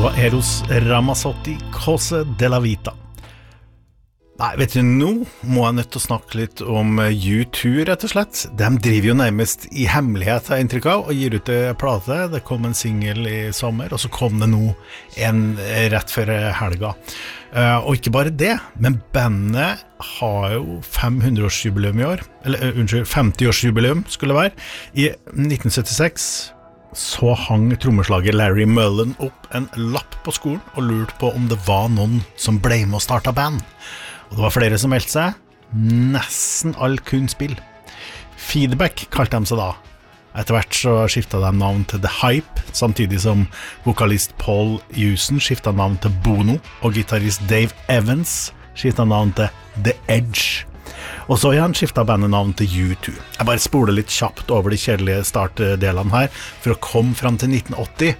var Eros Ramazzotti, Cose della Vita. Nei, vet du, nå må jeg nødt til å snakke litt om U2, rett og slett. De driver jo nærmest i hemmelighet, har jeg inntrykk av, og gir ut en plate. Det kom en single i sommer, og så kom det nå en rett før helga. Og ikke bare det, men bandet har jo 500-årsjubileum i år, eller 50-årsjubileum skulle det være. I 1976 så hang trommeslager Larry Mullen opp en lapp på skolen og lurte på om det var noen som ble med å starte band. Og det var flere som meldte seg. Nesten all kun spill. Feedback kalte de seg da. Etter hvert så skiftet de navn til The Hype, samtidig som vokalist Paul Hewson skiftet navn til Bono, og gitarist Dave Evans skiftet navn til The Edge. Og så igjen skiftet bandet navn til U2. Jeg bare spoler litt kjapt over de kjedelige startdelene her, for å komme frem til 1980.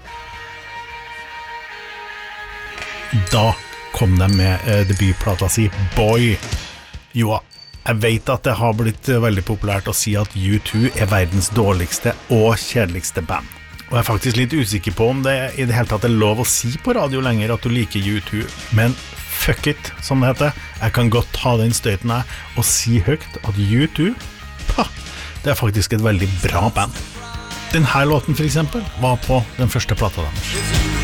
Da kom de med debutplata si Boy. Jo, jeg vet at det har blitt veldig populært å si at U2 er verdens dårligste og kjedeligste band. Og jeg er faktisk litt usikker på om det i det hele tatt er lov å si på radio lenger at du liker U2, men fuck it, som det heter. Jeg kan godt ta den støyten her og si høyt at U2, det er faktisk et veldig bra band. Denne låten for eksempel var på den første plata deres.